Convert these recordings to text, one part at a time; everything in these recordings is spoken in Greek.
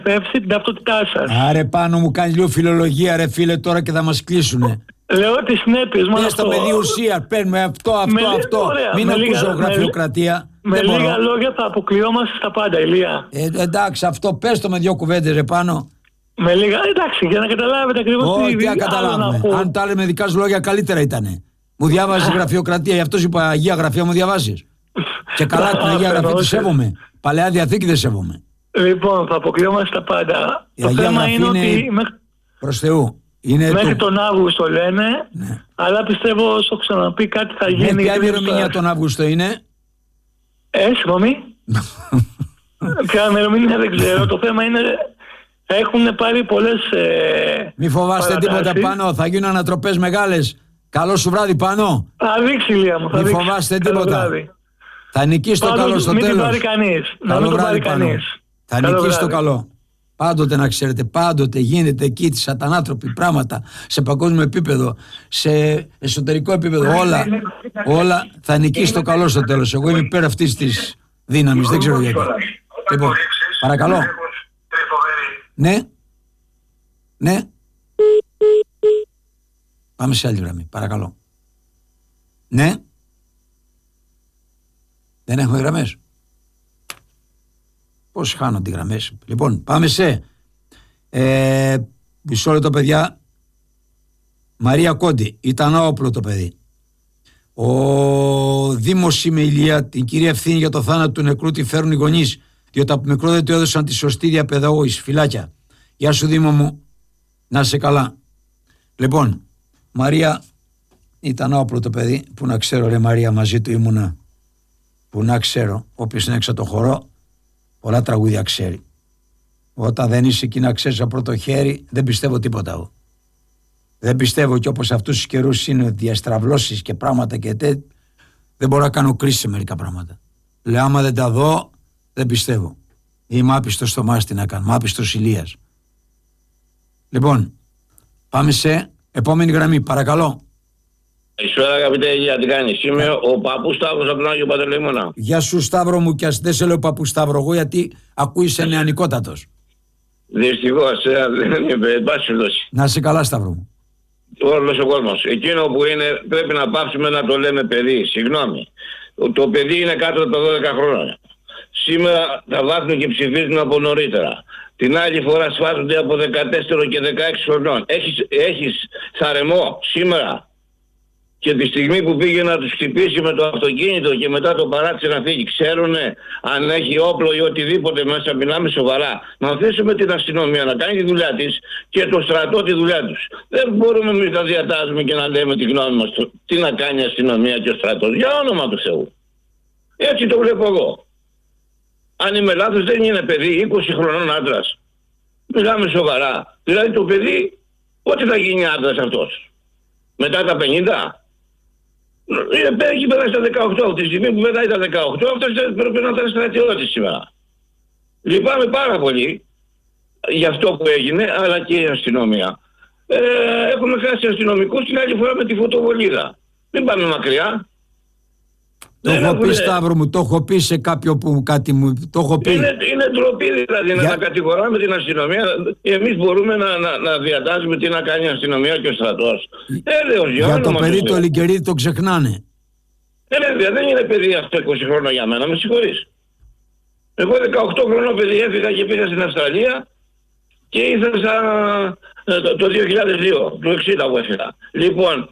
πέψει την ταυτότητά σας. Άρε πάνω μου κάνει λίγο φιλολογία ρε φίλε τώρα και θα μας κλείσουνε. Λέω τις συνέπειες μόνο αυτό. Με διουσία παίρνουμε αυτό. Ωραία, μην ακούσω γραφειοκρατία. Με λίγα λόγια θα αποκλειόμαστε στα πάντα, Ηλία. Εντάξει, αυτό πες το με 2 κουβέντες ρε πάνω. Με λίγα, εντάξει, για να καταλάβετε ακριβώς τι να καταλάβουμε. Αν τα λέμε δικά σου λόγια καλύτερα ήτανε. Μου διάβαζες γραφειοκρατία, γι' αυτό σου είπα Αγία Γραφεία μου διαβάζεις. Και καλά την Αγία Γραφεία τη σέβομαι. Παλαιά Διαθήκη δεν σέβομαι. Λοιπόν, θα αποκλειόμαστε τα πάντα. Το θέμα είναι ότι προς Θεού. Μέχρι τον Αύγουστο λένε, ναι. Αλλά πιστεύω όσο ξαναπεί κάτι θα γίνει. Ποια ημερομηνία τον Αύγουστο είναι? Συγγνώμη. Ποια ημερομηνία δεν ξέρω. Το θέμα είναι έχουν πάρει πολλές μη φοβάστε τίποτα πάνω, θα γίνουν ανατροπές μεγάλες. Καλό σου βράδυ πάνω. Θα δείξει Ηλία μου. Μη φοβάστε τίποτα. Θα νικήσει το καλό στο τέλος. Μην πάρει κανείς. Καλό βράδυ πάνω. Θα νικήσει το καλό. Πάντοτε να ξέρετε, πάντοτε γίνεται εκεί τις σατανάτροποι πράγματα σε παγκόσμιο επίπεδο, σε εσωτερικό επίπεδο, όλα θα νικήσει το καλό στο τέλος. Εγώ είμαι υπέρ αυτής της δύναμης, δεν ξέρω γιατί. Λοιπόν, παρακαλώ. Ναι. Πάμε σε άλλη γραμμή, παρακαλώ. Ναι. Δεν έχουμε γραμμές. Πώς χάνονται οι γραμμές. Λοιπόν, πάμε σε μισό λεπτό παιδιά. Μαρία Κόντι, ήταν άοπλο το παιδί. Ο Δήμος με Ηλία, την κυρία ευθύνη για το θάνατο του νεκρού τη φέρουν οι γονείς, διότι από μικρό δεν του έδωσαν τη σωστή διαπαιδαγώγηση. Φιλάκια. Γεια σου Δήμο μου, να είσαι καλά. Λοιπόν, Μαρία, ήταν άοπλο το παιδί, που να ξέρω ρε Μαρία, μαζί του ήμουνα, που να ξέρω, όποιος είναι έξω το χορό, πολλά τραγούδια ξέρει. Όταν δεν είσαι εκεί να ξέρεις από πρώτο χέρι, δεν πιστεύω τίποτα εγώ. Δεν πιστεύω, και όπως αυτούς τους καιρούς είναι διαστραβλώσεις και πράγματα και δεν μπορώ να κάνω κρίση σε μερικά πράγματα. Λέω άμα δεν τα δω, δεν πιστεύω. Είμαι άπιστος στο μάστι να κάνω, άπιστος Ηλίας. Λοιπόν, πάμε σε επόμενη γραμμή, παρακαλώ. Καλησπέρα αγαπητέ Ηλία, τι κάνεις? Είμαι ο Παππούς Σταύρος από τον Άγιο Παντελεήμωνα. Γεια σου Σταύρο μου, και δεν σε λέω Παππού Σταύρο εγώ, γιατί ακούεις σε νεανικότατος. Δυστυχώς, δεν είναι πάση δόση. Να είσαι καλά Σταύρο μου. Όλος ο κόσμος. Εκείνο που είναι, πρέπει να πάψουμε να το λέμε παιδί. Συγγνώμη. Το παιδί είναι κάτω από τα 12 χρόνια. Σήμερα θα βάθουν και ψηφίζουν από νωρίτερα. Την άλλη φορά σφάζονται από 14 και 16 χρονών. Έχεις θαρεμό σήμερα. Και τη στιγμή που πήγε να τους χτυπήσει με το αυτοκίνητο και μετά το παράτησε να φύγει, ξέρουνε αν έχει όπλο ή οτιδήποτε μέσα, μιλάμε σοβαρά. Να αφήσουμε την αστυνομία να κάνει τη δουλειά της και το στρατό τη δουλειά τους. Δεν μπορούμε εμείς να διατάζουμε και να λέμε τη γνώμη μας τι να κάνει η αστυνομία και ο στρατός. Για όνομα του Θεού. Έτσι το βλέπω εγώ. Αν είμαι λάθος, δεν είναι παιδί, 20 χρονών άντρας. Μιλάμε σοβαρά. Δηλαδή το παιδί πότε θα γίνει άντρας αυτός? Μετά τα 50? Έχει περάσει τα 18. Από τη στιγμή που πετάει τα 18, αυτός πρέπει να ήταν στρατιώτης σήμερα. Λυπάμαι πάρα πολύ για αυτό που έγινε, αλλά και η αστυνομία. Έχουμε χάσει αστυνομικούς την άλλη φορά με τη φωτοβολίδα. Μην πάμε μακριά. Το έχω πει Σταύρο μου, το έχω πει σε κάποιο που κάτι μου το έχω πει. Είναι ντροπή δηλαδή να κατηγοράμε την αστυνομία. Εμείς μπορούμε να διατάζουμε τι να κάνει η αστυνομία και ο στρατός. Για το παιδί το Λικερίδη το ξεχνάνε. Δεν είναι παιδί αυτό 20 χρόνια για μένα, με συγχωρείς. Εγώ 18 χρονών παιδί έφυγα και πήγα στην Αυστραλία και ήρθα το 2002, το 60 που έφυγα. Λοιπόν,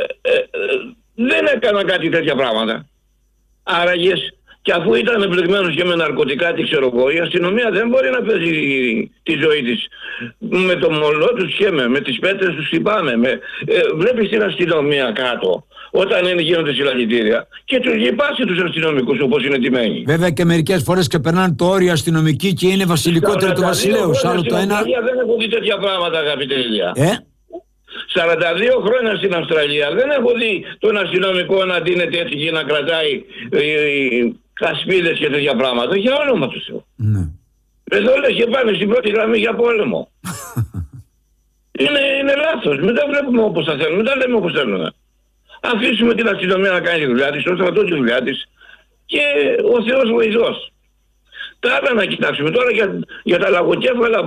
δεν έκανα κάτι τέτοια πράγματα. Άραγες, και αφού ήταν εμπλεγμένος και με ναρκωτικά, τι ξέρω εγώ, η αστυνομία δεν μπορεί να παίζει τη ζωή της. Με το μολό τους χέμε, με τις πέτρες τους χτυπάμε. Βλέπεις την αστυνομία κάτω, όταν γίνονται συλλαλητήρια, και τους λυπάσαι τους αστυνομικούς όπως είναι τιμένοι. Βέβαια και μερικές φορές και περνάνε το όριο αστυνομικοί και είναι βασιλικότερο του βασιλέου. Άλλο το ένα. Δεν έχω δει τέτοια πράγματα, αγαπητέ Ηλία. 42 χρόνια στην Αυστραλία δεν έχω δει τον αστυνομικό να δίνεται έτσι και να κρατάει ασπίδες και τέτοια πράγματα. Για όνομα του Θεού. Ναι. Εδώ λες και πάνε στην πρώτη γραμμή για πόλεμο. είναι λάθος. Μετά βλέπουμε όπως θα θέλουμε. Μετά λέμε όπως θέλουμε. Αφήσουμε την αστυνομία να κάνει τη δουλειά της, το στρατό τη δουλειά της και ο Θεός βοηθός. Τα άλλα να κοιτάξουμε τώρα για τα λαγοκέφαλα